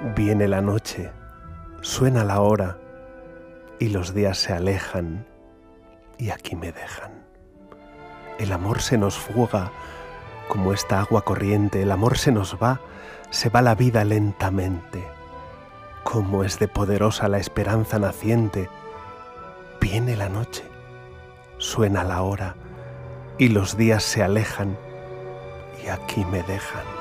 Viene la noche, suena la hora, y los días se alejan, y aquí me dejan. El amor se nos fuga como esta agua corriente, el amor se nos va, se va la vida lentamente. Cómo es de poderosa la esperanza naciente. Viene la noche, suena la hora, y los días se alejan, y aquí me dejan.